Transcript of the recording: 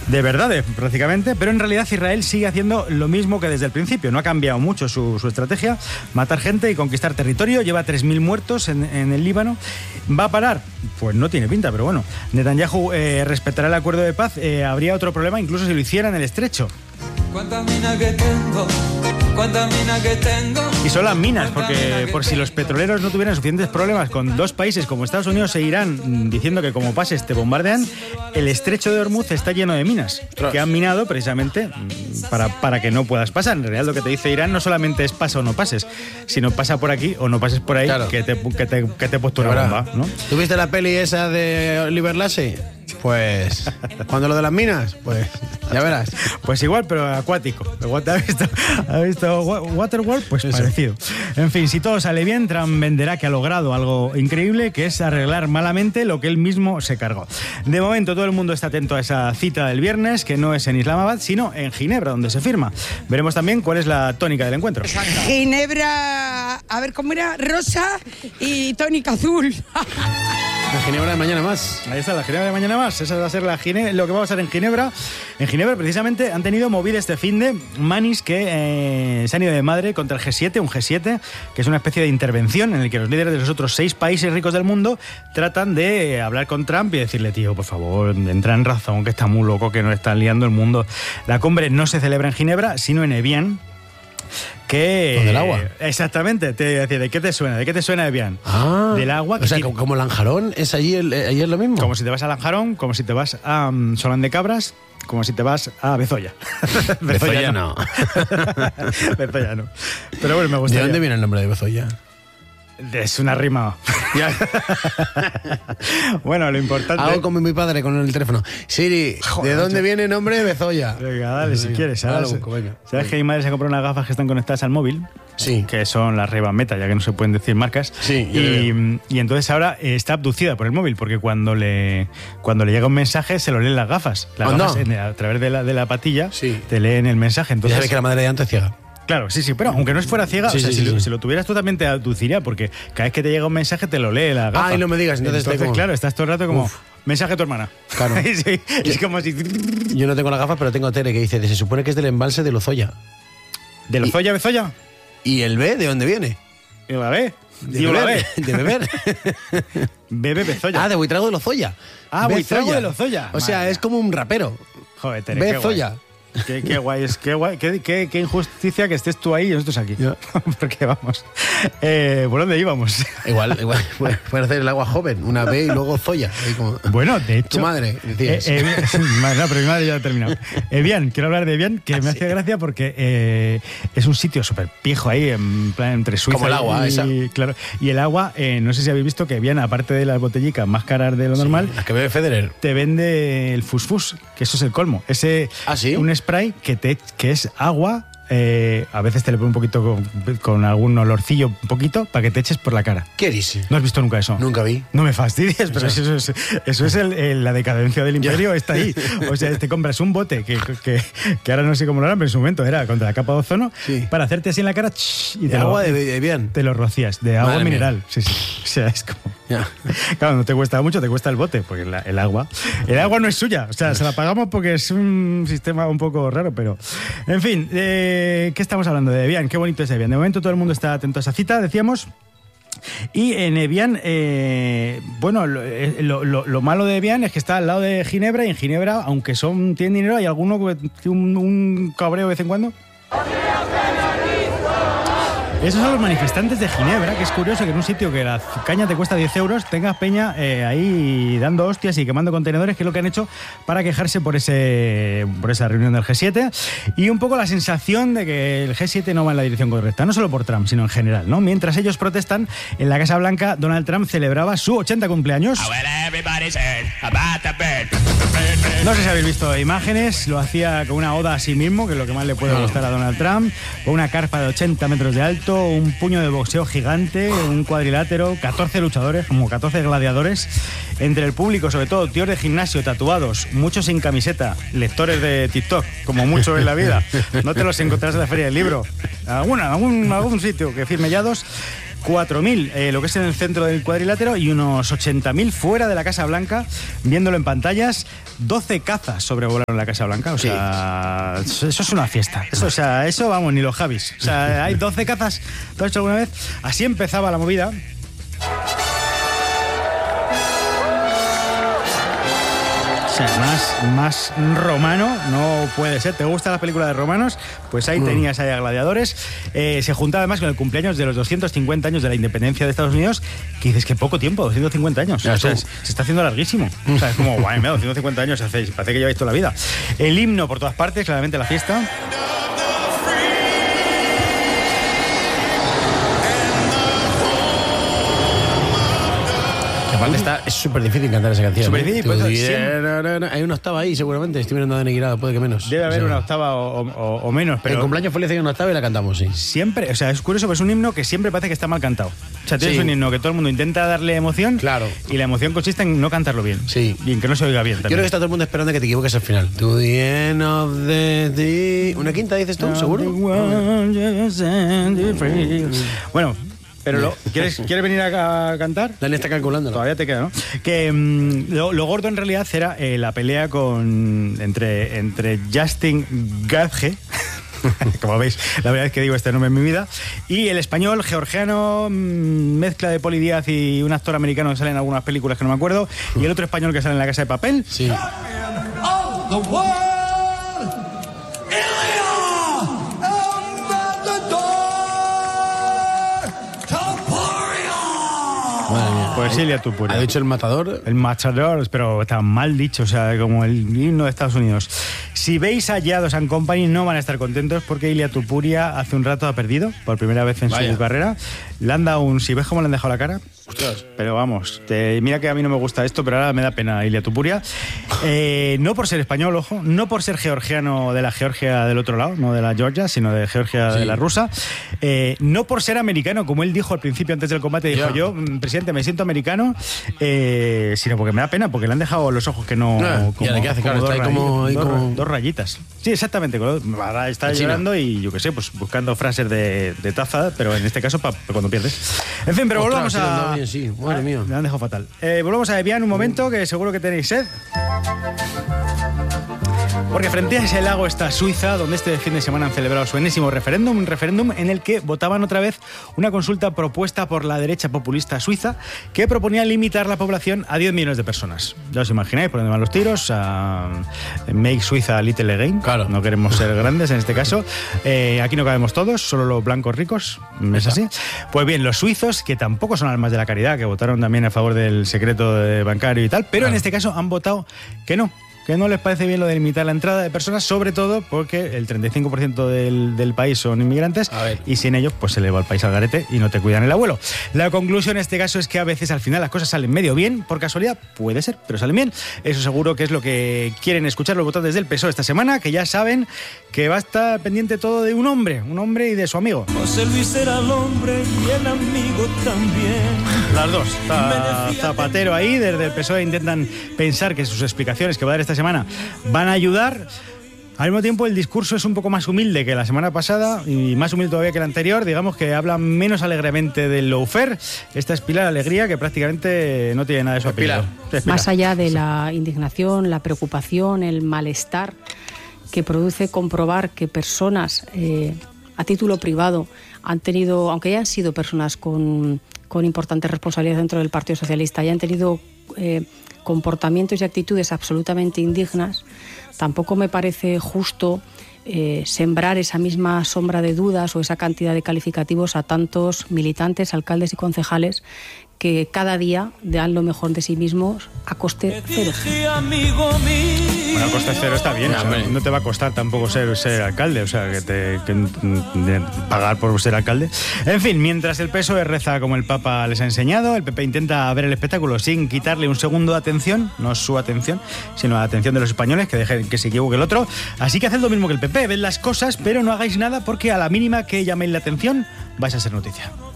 de verdades prácticamente, pero en realidad Israel sigue haciendo lo mismo que desde el principio. No ha cambiado mucho su estrategia: matar gente y conquistar territorio. Lleva 3.000 muertos en el Líbano. ¿Va a parar? Pues no tiene pinta, pero bueno. Netanyahu respetará el acuerdo de paz. Habría otro problema incluso si lo hiciera en el estrecho. Cuánta mina que tengo. Y son las minas, porque por si los petroleros no tuvieran suficientes problemas con dos países como Estados Unidos e Irán diciendo que como pases te bombardean, el estrecho de Hormuz está lleno de minas que han minado precisamente para que no puedas pasar. En realidad lo que te dice Irán no solamente es pasa o no pases, sino pasa por aquí o no pases por ahí, claro, que te he puesto una bomba, ¿no? ¿Tuviste la peli esa de Oliver Lassey? Pues cuando lo de las minas, pues ya verás. Pues igual, pero acuático. ¿Has visto Waterworld? Pues sí, parecido. En fin, si todo sale bien, Trump venderá que ha logrado algo increíble, que es arreglar malamente lo que él mismo se cargó. De momento todo el mundo está atento a esa cita del viernes, que no es en Islamabad, sino en Ginebra, donde se firma. Veremos también cuál es la tónica del encuentro. Ginebra, a ver cómo era, rosa y tónica azul. La Ginebra de mañana más. Ahí está, la Ginebra de mañana más. Esa va a ser lo que va a pasar en Ginebra. En Ginebra, precisamente, han tenido movida este finde manis que se han ido de madre contra el G7, un G7, que es una especie de intervención en el que los líderes de los otros 6 países ricos del mundo tratan de hablar con Trump y decirle: tío, por favor, entra en razón, que está muy loco, que nos están liando el mundo. La cumbre no se celebra enGinebra, sino en Evian. ¿Con el agua? Exactamente, te decía, ¿de qué te suena? ¿De qué te suena Evian? Del agua. O sea, como Lanjarón, ¿es allí es lo mismo? Como si te vas a Lanjarón, como si te vas a Solán de Cabras, como si te vas a Bezoya. Bezoya no. Bezoya no. Pero bueno, me gusta. ¿De dónde viene el nombre de Bezoya? Es una rima. Bueno, lo importante... Hago como mi padre con el teléfono. Siri, ¿de dónde viene el nombre de Bezoya? Venga, dale, si quieres. ¿Sabes que mi madre se ha comprado unas gafas que están conectadas al móvil? Sí. Que son las Ray-Ban Meta, ya que no se pueden decir marcas. Sí. Y entonces ahora está abducida por el móvil, porque cuando le llega un mensaje se lo leen las gafas. Las gafas a través de la patilla te leen el mensaje. Entonces, ya sabes que la madre de antes es ciega. Claro, sí, pero aunque no fuera ciega, si lo tuvieras tú también te abduciría, porque cada vez que te llega un mensaje te lo lee la gafa. Y no me digas, entonces claro, estás todo el rato como... Mensaje a tu hermana. Claro. Sí, es como si... Yo no tengo las gafas, pero tengo tele que dice, se supone que es del embalse de Lozoya. ¿De Lozoya, Bezoya? ¿Y el B de dónde viene? ¿Y la B? De beber. Bebe Bezoya. De Buitrago de Lozoya. Buitrago de Lozoya. O sea, es como un rapero. Joder, Bezoya. Qué guay, qué injusticia que estés tú ahí y nosotros aquí. Porque vamos. ¿Por dónde íbamos? Igual puedes hacer el agua joven, una B y luego Zoya. Bueno, de hecho. Tu madre, decías. No, pero mi madre ya ha terminado. Evian, quiero hablar de Evian, que me hace gracia porque es un sitio súper pijo ahí, en plan entre Suiza. Como el agua, claro. Y el agua, no sé si habéis visto que Evian, aparte de las botellicas más caras de lo normal, las que bebe Federer, te vende el fusfus, que eso es el colmo. Un spray que es agua, a veces te le pone un poquito con algún olorcillo, un poquito, para que te eches por la cara. ¿Qué dices? ¿No has visto nunca eso? Nunca vi. No me fastidies, pero eso es la decadencia del imperio, está ahí. O sea, te compras un bote que ahora no sé cómo lo harán, pero en su momento era contra la capa de ozono, para hacerte así en la cara y agua de bien. Te lo rocías, de agua mineral. Sí. O sea, es como... Claro, no te cuesta mucho, te cuesta el bote, porque el agua no es suya. O sea, se la pagamos porque es un sistema un poco raro, pero... En fin, ¿qué estamos hablando de Evian? Qué bonito es Evian. De momento todo el mundo está atento a esa cita, decíamos. Y en Evian, bueno, lo malo de Evian es que está al lado de Ginebra, y en Ginebra, aunque tienen dinero, hay alguno que tiene un cabreo de vez en cuando. Esos son los manifestantes de Ginebra, que es curioso que en un sitio que la caña te cuesta 10 euros tengas peña ahí dando hostias y quemando contenedores, que es lo que han hecho para quejarse por esa reunión del G7, y un poco la sensación de que el G7 no va en la dirección correcta, no solo por Trump, sino en general, ¿no? Mientras ellos protestan, en la Casa Blanca, Donald Trump celebraba su 80 cumpleaños. No sé si habéis visto imágenes, lo hacía con una oda a sí mismo, que es lo que más le puede gustar a Donald Trump, con una carpa de 80 metros de alto, un puño de boxeo gigante, un cuadrilátero, 14 luchadores, como 14 gladiadores, entre el público, sobre todo tíos de gimnasio, tatuados, muchos sin camiseta, lectores de TikTok, como muchos en la vida. No te los encontrarás en la Feria del Libro, algún sitio que firme Llados. 4.000 lo que es en el centro del cuadrilátero y unos 80.000 fuera de la Casa Blanca, viéndolo en pantallas. 12 cazas sobrevolaron la Casa Blanca, o sea, eso es una fiesta. Eso vamos, ni los Javis. O sea, hay 12 cazas, ¿lo has hecho alguna vez? Así empezaba la movida. O sea, más romano no puede ser. ¿Te gustan las películas de romanos? Pues ahí tenías ahí a gladiadores. Se juntaba además con el cumpleaños de los 250 años de la independencia de Estados Unidos, que dices que poco tiempo, 250 años. O sea, se está haciendo larguísimo. O sea, es como, guay, 250 años hacéis, parece que lleváis toda la vida. El himno por todas partes, claramente la fiesta. Es súper difícil cantar esa canción. Súper difícil, pues, hay una octava ahí, seguramente. Estoy mirando de Neguirada, puede que menos. Debe haber una octava o menos. Pero el cumpleaños feliz hay una octava y la cantamos, sí. Siempre, o sea, es curioso, pero es un himno que siempre parece que está mal cantado. O sea, tienes un himno que todo el mundo intenta darle emoción. Claro. Y la emoción consiste en no cantarlo bien. Sí. Y en que no se oiga bien también. Creo que está todo el mundo esperando que te equivoques al final. To the end of the day. ¿Una quinta dices tú, seguro? Bueno. Pero ¿quieres venir a cantar? Dani está calculando. Todavía te queda, ¿no? Que lo gordo en realidad era la pelea entre Justin Gage, como veis, la verdad es que digo este nombre en mi vida, y el español georgiano, mezcla de Poli Díaz y un actor americano que sale en algunas películas que no me acuerdo, y el otro español que sale en La Casa de Papel. Sí. Pues Ilia Topuria. ¿Ha dicho el matador? El matador, pero está mal dicho, o sea, como el himno de Estados Unidos. Si veis a Yados and Company no van a estar contentos porque Ilia Topuria hace un rato ha perdido, por primera vez en su carrera. Le han dado si ves cómo le han dejado la cara. Ostras. Pero vamos, mira que a mí no me gusta esto, pero ahora me da pena Ilia Topuria. No por ser español, ojo, no por ser georgiano de la Georgia del otro lado, no de la Georgia, sino de Georgia de la rusa. No por ser americano, como él dijo al principio antes del combate, dijo yo, presidente, me siento americano, sino porque me da pena, porque le han dejado los ojos que no... Dos rayitas. Sí, exactamente. Ahora está llorando y yo qué sé, pues buscando frases de taza, pero en este caso para cuando pierdes. En fin, pero volvamos a... Sí, madre mía. Me han dejado fatal. Volvemos a Evian un momento, que seguro que tenéis sed. Porque frente a ese lago está Suiza, donde este fin de semana han celebrado su enésimo referéndum, un referéndum en el que votaban otra vez una consulta propuesta por la derecha populista suiza que proponía limitar la población a 10 millones de personas. Ya os imagináis por dónde van los tiros, make Suiza little again. Claro. No queremos ser grandes en este caso. Aquí no cabemos todos, solo los blancos ricos, ¿es así? Pues bien, los suizos, que tampoco son almas de la caridad, que votaron también a favor del secreto bancario y tal, pero en este caso han votado que no les parece bien lo de limitar la entrada de personas, sobre todo porque el 35% del país son inmigrantes y sin ellos pues se le va el país al garete y no te cuidan el abuelo. La conclusión en este caso es que a veces al final las cosas salen medio bien, por casualidad, puede ser, pero salen bien. Eso seguro que es lo que quieren escuchar los votantes del PSOE esta semana, que ya saben que va a estar pendiente todo de un hombre y de su amigo. José Luis era el hombre y el amigo también. Las dos. Zapatero ahí, desde el PSOE intentan pensar que sus explicaciones que va a dar esta semana van a ayudar. Al mismo tiempo, el discurso es un poco más humilde que la semana pasada y más humilde todavía que el anterior. Digamos que habla menos alegremente del lawfare. Esta es Pilar Alegría, que prácticamente no tiene nada de su apellido. Más allá de la indignación, la preocupación, el malestar que produce comprobar que personas a título privado han tenido, aunque hayan sido personas con importantes responsabilidades dentro del Partido Socialista, hayan tenido comportamientos y actitudes absolutamente indignas, tampoco me parece justo sembrar esa misma sombra de dudas o esa cantidad de calificativos a tantos militantes, alcaldes y concejales que cada día dan lo mejor de sí mismos a coste cero. Bueno, a coste cero está bien, o sea, no te va a costar tampoco ser alcalde, o sea, que pagar por ser alcalde. En fin, mientras el PSOE reza como el Papa les ha enseñado, el PP intenta ver el espectáculo sin quitarle un segundo de atención, no su atención, sino la atención de los españoles, que dejen que se equivoque el otro. Así que haced lo mismo que el PP, ved las cosas, pero no hagáis nada porque a la mínima que llaméis la atención vais a ser noticia.